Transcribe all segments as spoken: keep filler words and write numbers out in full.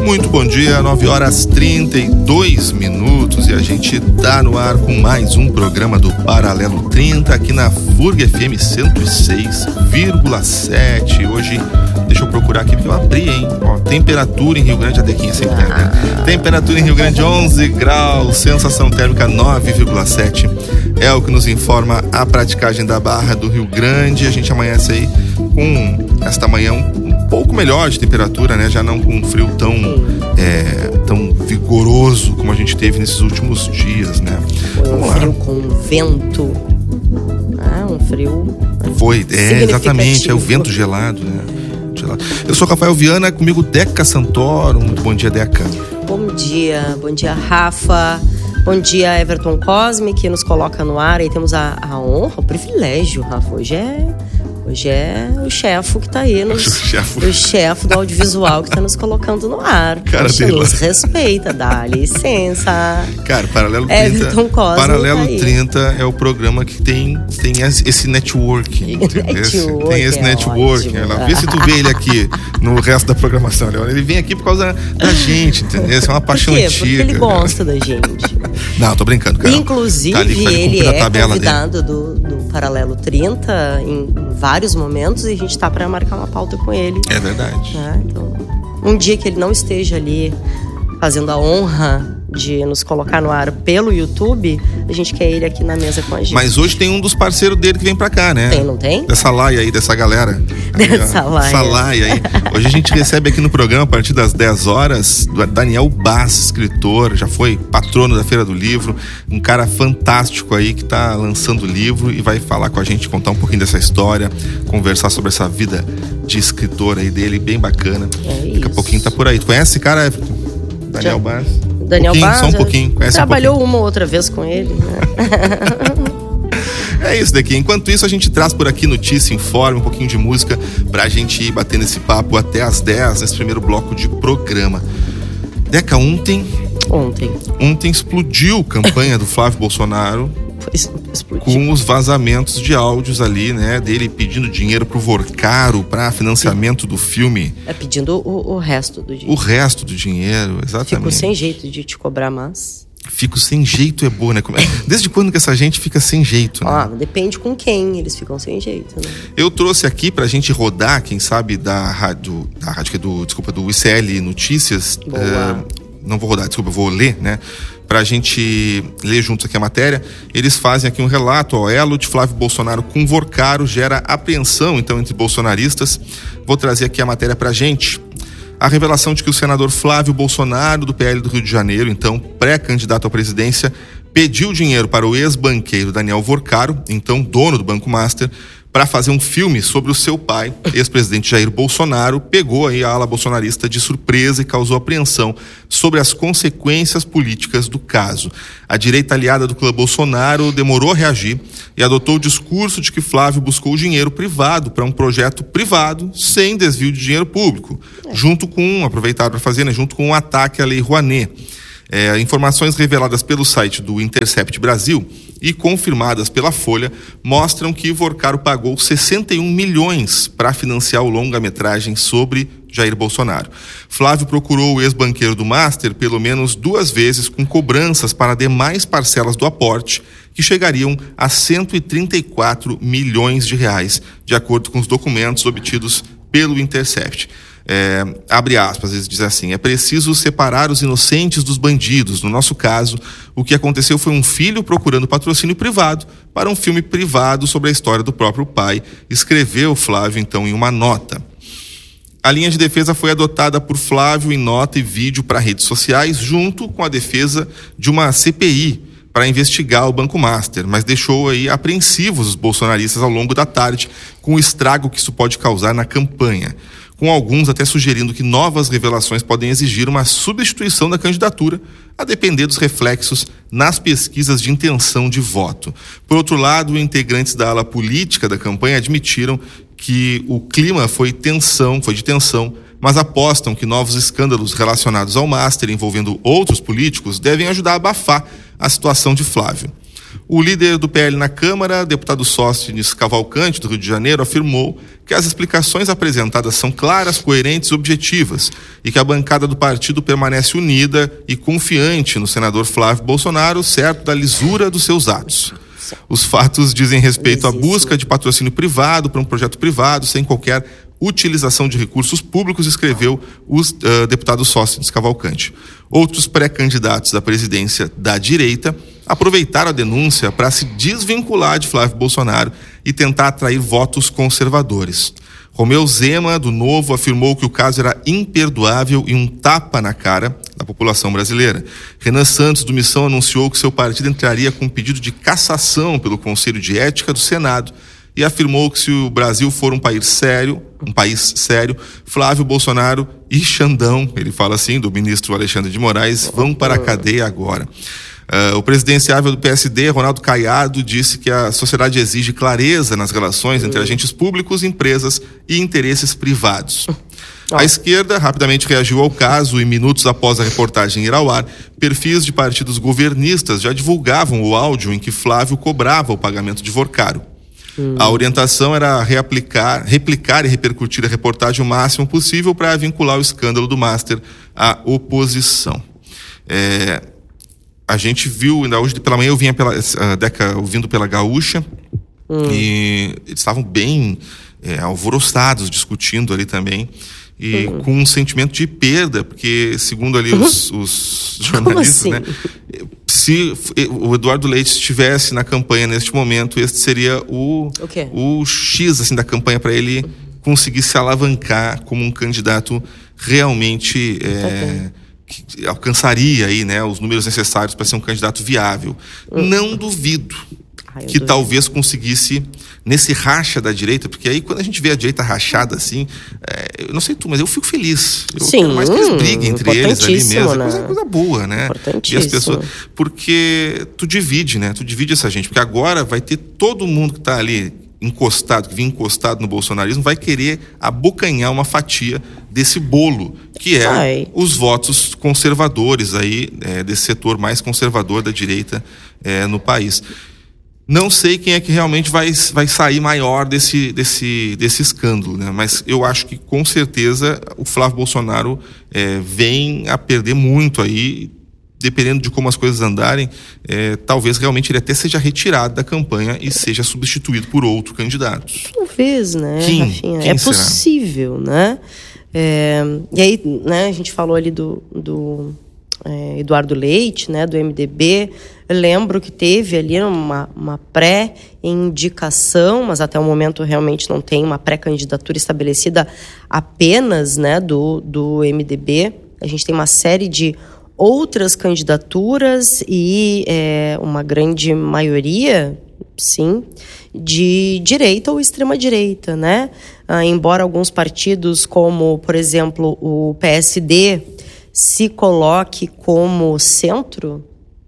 Muito bom dia, nove horas trinta e dois minutos e a gente tá no ar com mais um programa do Paralelo trinta aqui na F U R G F M cento e seis vírgula sete. Hoje, deixa eu procurar aqui porque eu abri, hein? Ó, temperatura em Rio Grande, a Dequinha sempre tem, né? Temperatura em Rio Grande onze graus, sensação térmica nove vírgula sete. É o que nos informa a praticagem da Barra do Rio Grande. A gente amanhece aí com esta manhã um pouco melhor de temperatura, né? Já não com um frio tão, é, tão vigoroso como a gente teve nesses últimos dias, né? Foi um frio com vento. Ah, um frio. Foi, é, exatamente, é o vento gelado, né? Gelado. Eu sou Rafael Viana, comigo Deca Santoro. Muito bom dia, Deca. Bom dia, bom dia, Rafa. Bom dia, Everton Cosme, que nos coloca no ar. E temos a, a honra, o privilégio, Rafa. Hoje é, hoje é o chefe que tá aí, nos, o chefe do audiovisual que tá nos colocando no ar. Cara, Poxa, nos respeita, dá licença. Cara, Paralelo trinta, Everton Cosme Paralelo tá trinta é o programa que tem, tem esse networking. network, tem esse é networking. Ela, vê se tu vê ele aqui no resto da programação. Ele vem aqui por causa da gente, entendeu? Essa é uma paixão Por quê? antiga. Porque ele gosta da gente. Não, tô brincando, cara. Inclusive, tá ali, tá ali ele é dele. convidado do, do Paralelo trinta em, em vários momentos e a gente tá pra marcar uma pauta com ele. É verdade. Né? Então, um dia que ele não esteja ali fazendo a honra de nos colocar no ar pelo YouTube, a gente quer ele aqui na mesa com a gente. Mas hoje tem um dos parceiros dele que vem pra cá, né? Tem, não tem? Dessa laia aí, dessa galera. Dessa laia. Essa laia aí. Hoje a gente recebe aqui no programa, a partir das dez horas, do Daniel Bass, escritor, já foi patrono da Feira do Livro, um cara fantástico aí que tá lançando o livro e vai falar com a gente, contar um pouquinho dessa história, conversar sobre essa vida de escritor aí dele, bem bacana. É Daqui a pouquinho tá por aí. Tu conhece esse cara, Daniel já. Bass? Daniel um Bass, só um pouquinho. Conhece trabalhou um pouquinho. uma ou outra vez com ele, né? É isso daqui. Enquanto isso, a gente traz por aqui notícia, informa, um pouquinho de música pra gente ir batendo esse papo até às dez, nesse primeiro bloco de programa. Deca, ontem... Ontem. Ontem explodiu a campanha do Flávio Bolsonaro com os vazamentos de áudios ali, né? Dele pedindo dinheiro pro Vorcaro para financiamento do filme. É pedindo o, o resto do dinheiro. O resto do dinheiro, exatamente. Fico sem jeito de te cobrar mais. Fico sem jeito é boa, né? Desde quando que essa gente fica sem jeito, né? Ó, depende com quem eles ficam sem jeito, né? Eu trouxe aqui pra gente rodar, quem sabe, da rádio, da rádio que é do, desculpa, do I C L Notícias. Boa. Uh, não vou rodar, desculpa, eu vou ler, né? Pra gente ler juntos aqui a matéria. Eles fazem aqui um relato, ó, elo de Flávio Bolsonaro com Vorcaro gera apreensão, então, entre bolsonaristas. Vou trazer aqui a matéria pra gente. A revelação de que o senador Flávio Bolsonaro, do P L do Rio de Janeiro, então pré-candidato à presidência, pediu dinheiro para o ex-banqueiro Daniel Vorcaro, então dono do Banco Master, para fazer um filme sobre o seu pai, ex-presidente Jair Bolsonaro, pegou aí a ala bolsonarista de surpresa e causou apreensão sobre as consequências políticas do caso. A direita aliada do clã Bolsonaro demorou a reagir e adotou o discurso de que Flávio buscou dinheiro privado para um projeto privado sem desvio de dinheiro público, é. junto com, aproveitaram para fazer, né, junto com um ataque à Lei Rouanet. É, informações reveladas pelo site do Intercept Brasil e confirmadas pela Folha mostram que Vorcaro pagou sessenta e um milhões para financiar o longa-metragem sobre Jair Bolsonaro. Flávio procurou o ex-banqueiro do Master pelo menos duas vezes com cobranças para demais parcelas do aporte, que chegariam a cento e trinta e quatro milhões de reais, de acordo com os documentos obtidos pelo Intercept. É, abre aspas, eles dizem assim: é preciso separar os inocentes dos bandidos. No nosso caso, o que aconteceu foi um filho procurando patrocínio privado para um filme privado sobre a história do próprio pai, escreveu Flávio então em uma nota. A linha de defesa foi adotada por Flávio em nota e vídeo para redes sociais, junto com a defesa de uma C P I para investigar o Banco Master, mas deixou aí apreensivos os bolsonaristas ao longo da tarde com o estrago que isso pode causar na campanha, com alguns até sugerindo que novas revelações podem exigir uma substituição da candidatura, a depender dos reflexos nas pesquisas de intenção de voto. Por outro lado, integrantes da ala política da campanha admitiram que o clima foi tensão, foi de tensão, mas apostam que novos escândalos relacionados ao Master envolvendo outros políticos devem ajudar a abafar a situação de Flávio. O líder do P L na Câmara, deputado Sóstenes Cavalcante, do Rio de Janeiro, afirmou que as explicações apresentadas são claras, coerentes e objetivas e que a bancada do partido permanece unida e confiante no senador Flávio Bolsonaro, certo da lisura dos seus atos. Os fatos dizem respeito à busca de patrocínio privado para um projeto privado sem qualquer utilização de recursos públicos, escreveu o uh, deputado Sóstenes Cavalcante. Outros pré-candidatos à presidência da direita aproveitaram a denúncia para se desvincular de Flávio Bolsonaro e tentar atrair votos conservadores. Romeu Zema, do Novo, afirmou que o caso era imperdoável e um tapa na cara da população brasileira. Renan Santos, do Missão, anunciou que seu partido entraria com um pedido de cassação pelo Conselho de Ética do Senado e afirmou que se o Brasil for um país sério, um país sério, Flávio Bolsonaro e Xandão, ele fala assim, do ministro Alexandre de Moraes, vão para a cadeia agora. Uh, o presidenciável do P S D, Ronaldo Caiado, disse que a sociedade exige clareza nas relações entre agentes públicos, empresas e interesses privados. A esquerda rapidamente reagiu ao caso e, minutos após a reportagem ir ao ar, perfis de partidos governistas já divulgavam o áudio em que Flávio cobrava o pagamento de Vorcaro. Hum. A orientação era reaplicar, replicar e repercutir a reportagem o máximo possível para vincular o escândalo do Master à oposição. É... A gente viu, ainda hoje pela manhã eu vinha pela uh, Deca ouvindo pela Gaúcha hum. e eles estavam bem é, alvoroçados, discutindo ali também e hum. com um sentimento de perda, porque segundo ali uhum. os, os jornalistas, assim? né, se o Eduardo Leite estivesse na campanha neste momento, este seria o, o, o X assim, da campanha para ele conseguir se alavancar como um candidato realmente... É, que alcançaria aí, né, os números necessários para ser um candidato viável. Uhum. Não duvido Ai, que duvido. talvez conseguisse nesse racha da direita, porque aí quando a gente vê a direita rachada assim, é, eu não sei tu, mas eu fico feliz. Eu Sim, quero mais que eles briguem entre eles ali mesmo. Né? É coisa, coisa boa, né? E as pessoas, porque tu divide, né? Tu divide essa gente, porque agora vai ter todo mundo que está ali encostado, que vinha encostado no bolsonarismo, vai querer abocanhar uma fatia desse bolo, que é Ai. os votos conservadores aí, é, desse setor mais conservador da direita é, no país. Não sei quem é que realmente vai, vai sair maior desse, desse, desse escândalo, né? Mas eu acho que com certeza o Flávio Bolsonaro é, vem a perder muito aí, dependendo de como as coisas andarem, é, talvez realmente ele até seja retirado da campanha e seja substituído por outro candidato. Talvez, né, Quem? Rafinha? Quem é será? Possível, né? É, e aí, né, a gente falou ali do, do é, Eduardo Leite, né, do M D B. Eu lembro que teve ali uma, uma pré-indicação, mas até o momento realmente não tem uma pré-candidatura estabelecida apenas, né, do, do M D B. A gente tem uma série de outras candidaturas e é, uma grande maioria, sim, de direita ou extrema-direita, né? Ah, embora alguns partidos, como, por exemplo, o P S D, se coloque como centro,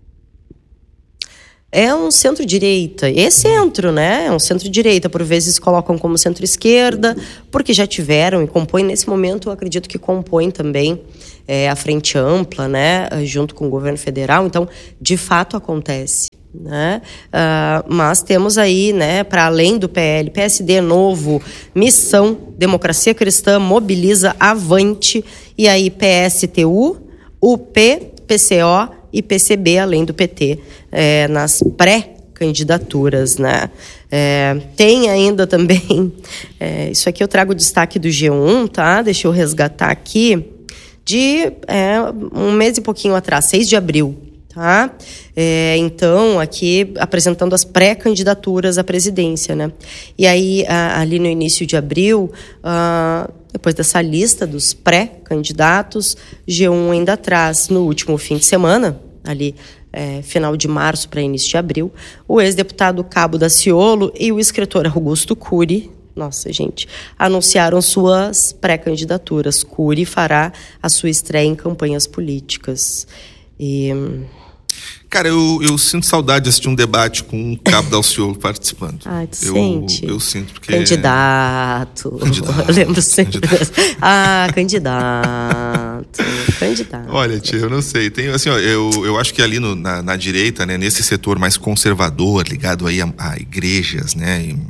é um centro-direita. É centro, né? É um centro-direita. Por vezes colocam como centro-esquerda, porque já tiveram e compõem. Nesse momento, eu acredito que compõem também é, a Frente Ampla, né? Junto com o governo federal. Então, de fato, acontece. Né? Uh, mas temos aí, né, para além do P L, P S D Novo, Missão, Democracia Cristã, Mobiliza, Avante, e aí P S T U, U P, P C O e P C B, além do P T, é, nas pré-candidaturas, né? É, tem ainda também, é, isso aqui eu trago o destaque do G um, tá? Deixa eu resgatar aqui, de é, um mês e pouquinho atrás, seis de abril. Tá? É, então, aqui apresentando as pré-candidaturas à presidência, né? E aí, a, ali no início de abril, a, depois dessa lista dos pré-candidatos, G um ainda traz, no último fim de semana, ali, é, final de março para início de abril, o ex-deputado Cabo Daciolo e o escritor Augusto Cury, nossa, gente, anunciaram suas pré-candidaturas. Cury fará a sua estreia em campanhas políticas. E... Cara, eu, eu sinto saudade de assistir um debate com o Cabo Daciolo participando. Ah, tu eu, sente? Eu sinto porque... Candidato. Candidato. Eu lembro sempre. Candidato. Ah, candidato. candidato. Olha, tia, eu não sei. Tem, assim, ó, eu, eu acho que ali no, na, na direita, né, nesse setor mais conservador, ligado aí a, a igrejas, né, e,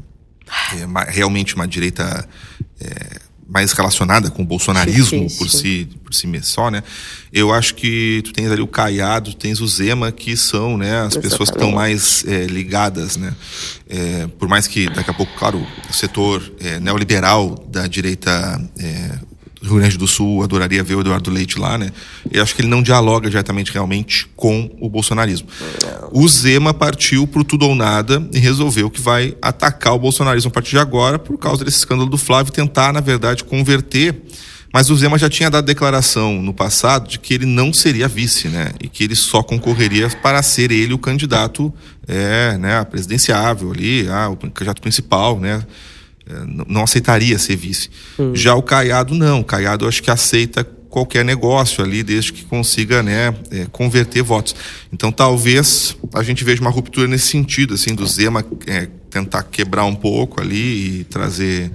é, realmente uma direita é, mais relacionada com o bolsonarismo por si, por si só, né? Eu acho que tu tens ali o Caiado, tu tens o Zema, que são, né, as Exatamente. pessoas que estão mais é, ligadas, né? É, por mais que daqui a pouco, claro, o setor é, neoliberal da direita é, do Rio Grande do Sul adoraria ver o Eduardo Leite lá, né? Eu acho que ele não dialoga diretamente realmente com o bolsonarismo. Não. O Zema partiu pro tudo ou nada e resolveu que vai atacar o bolsonarismo a partir de agora por causa desse escândalo do Flávio, tentar, na verdade, converter. Mas o Zema já tinha dado declaração no passado de que ele não seria vice, né? E que ele só concorreria para ser ele o candidato é, né, presidenciável ali, ah, o candidato principal, né? Não aceitaria ser vice. Hum. Já o Caiado não. O Caiado eu acho que aceita qualquer negócio ali, desde que consiga, né, é, converter votos. Então talvez a gente veja uma ruptura nesse sentido, assim, do Zema é, tentar quebrar um pouco ali e trazer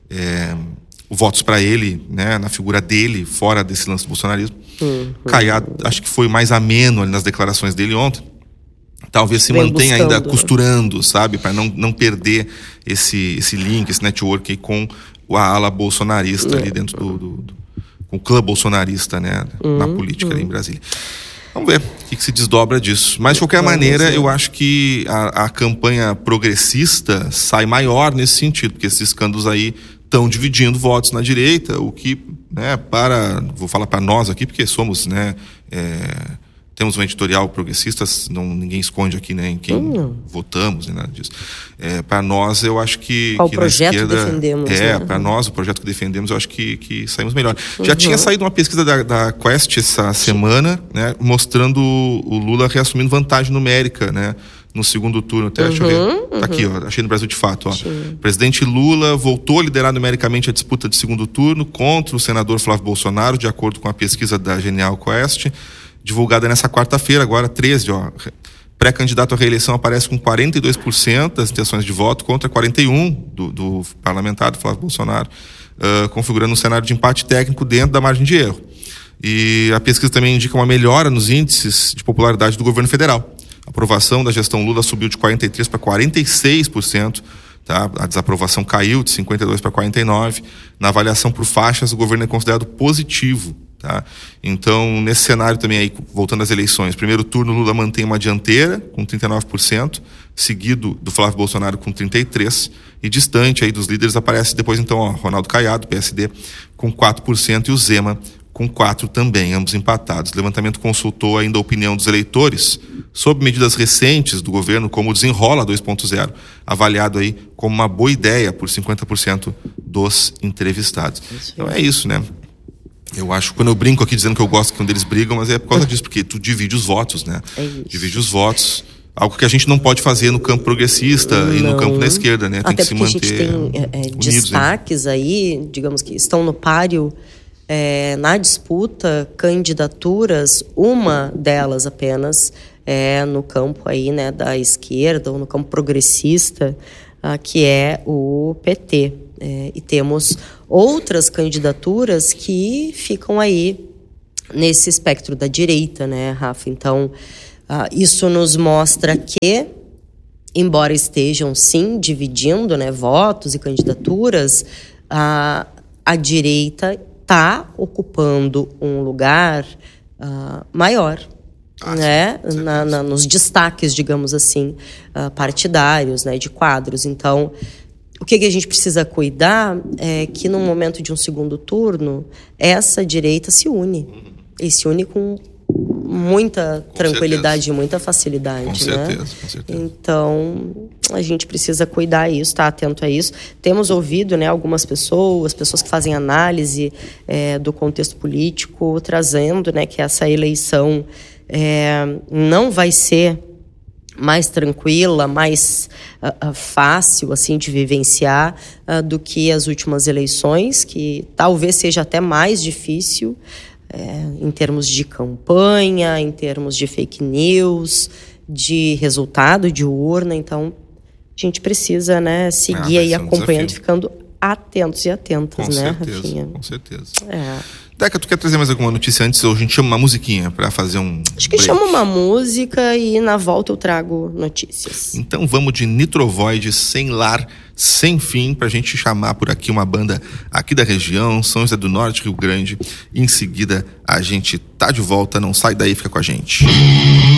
é, votos para ele, né, na figura dele, fora desse lance do bolsonarismo. Hum, Caiado hum. acho que foi mais ameno ali nas declarações dele ontem. Talvez se Vem mantenha buscando. ainda costurando, sabe? Para não, não perder esse, esse link, esse network aí com a ala bolsonarista ali dentro do, do, do com o clã bolsonarista, né? Uhum, na política uhum. ali em Brasília. Vamos ver o que, que se desdobra disso. Mas, de qualquer maneira, eu acho que a, a campanha progressista sai maior nesse sentido, porque esses escândalos aí estão dividindo votos na direita, o que, né, para... Vou falar para nós aqui, porque somos, né... É, temos um editorial progressista, não, ninguém esconde aqui, né, em quem hum. votamos e nada disso. É, para nós, eu acho que... Qual que projeto na esquerda, defendemos? É, né? para nós, o projeto que defendemos, eu acho que, que saímos melhor. Uhum. Já tinha saído uma pesquisa da, da Quest essa semana, né, mostrando o Lula reassumindo vantagem numérica, né, no segundo turno. Até, uhum, deixa eu ver. Uhum. Tá aqui, ó, achei no Brasil de Fato. Ó. O presidente Lula voltou a liderar numericamente a disputa de segundo turno contra o senador Flávio Bolsonaro, de acordo com a pesquisa da Genial Quest, divulgada nessa quarta-feira, agora treze, ó. Pré-candidato à reeleição aparece com quarenta e dois por cento das intenções de voto contra quarenta e um por cento do, do parlamentar, do Flávio Bolsonaro, uh, configurando um cenário de empate técnico dentro da margem de erro. E a pesquisa também indica uma melhora nos índices de popularidade do governo federal. A aprovação da gestão Lula subiu de quarenta e três por cento para quarenta e seis por cento. Tá? A desaprovação caiu de cinquenta e dois por cento para quarenta e nove por cento. Na avaliação por faixas, o governo é considerado positivo. Tá? Então, nesse cenário também, aí, voltando às eleições, primeiro turno Lula mantém uma dianteira com trinta e nove por cento, seguido do Flávio Bolsonaro com trinta e três por cento, e distante aí dos líderes aparece depois então ó, Ronaldo Caiado, P S D, com quatro por cento, e o Zema com quatro por cento também, ambos empatados. O levantamento consultou ainda a opinião dos eleitores sobre medidas recentes do governo, como o Desenrola dois ponto zero, avaliado aí como uma boa ideia por cinquenta por cento dos entrevistados. Então é isso, né? Eu acho, quando eu brinco aqui dizendo que eu gosto que quando eles brigam, mas é por causa disso, porque tu divide os votos, né? É isso. Divide os votos, algo que a gente não pode fazer no campo progressista não. e no campo da esquerda, né? Tem Até que se manter. A gente tem é, unidos, destaques né? aí, digamos que estão no páreo é, na disputa, candidaturas, uma delas apenas é no campo aí, né, da esquerda, ou no campo progressista, ah, que é o P T. É, e temos outras candidaturas que ficam aí nesse espectro da direita, né, Rafa? Então, ah, isso nos mostra que, embora estejam, sim, dividindo, né, votos e candidaturas, a, a direita está ocupando um lugar ah, maior, ah, né, na, na, nos destaques, digamos assim, ah, partidários, né, de quadros. Então, o que a gente precisa cuidar é que, no momento de um segundo turno, essa direita se une. E se une com muita com tranquilidade certeza. e muita facilidade. Com né? certeza, com certeza. Então, a gente precisa cuidar isso, estar atento a isso. Temos ouvido, né, algumas pessoas, pessoas que fazem análise é, do contexto político, trazendo, né, que essa eleição é, não vai ser mais tranquila, mais uh, uh, fácil assim de vivenciar uh, do que as últimas eleições, que talvez seja até mais difícil é, em termos de campanha, em termos de fake news, de resultado de urna. Então, a gente precisa, né, seguir ah, aí acompanhando, um ficando atentos e atentas, com né, certeza, Rafinha? Com certeza. É. Deca, tu quer trazer mais alguma notícia antes ou a gente chama uma musiquinha pra fazer um Acho que break? chama uma música e na volta eu trago notícias. Então vamos de Nitrovoid, Sem Lar, Sem Fim, pra gente chamar por aqui uma banda aqui da região, São José do Norte, Rio Grande. E em seguida a gente tá de volta, não sai daí, fica com a gente.